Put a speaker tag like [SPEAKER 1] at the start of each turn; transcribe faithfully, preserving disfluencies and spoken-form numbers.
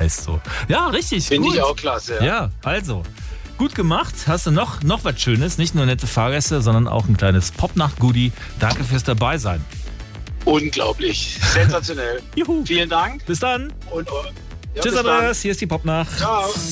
[SPEAKER 1] heißt so. Ja, richtig.
[SPEAKER 2] Finde
[SPEAKER 1] gut.
[SPEAKER 2] ich auch klasse. Ja.
[SPEAKER 1] Ja, also. Gut gemacht. Hast du noch, noch was Schönes? Nicht nur nette Fahrgäste, sondern auch ein kleines Popnacht-Goodie. Danke fürs Dabeisein.
[SPEAKER 2] Unglaublich. Sensationell.
[SPEAKER 1] Juhu.
[SPEAKER 2] Vielen Dank.
[SPEAKER 1] Bis dann.
[SPEAKER 2] Und, ja,
[SPEAKER 1] Tschüss,
[SPEAKER 2] bis dann.
[SPEAKER 1] Andreas. Hier ist die Popnacht.
[SPEAKER 2] Ciao.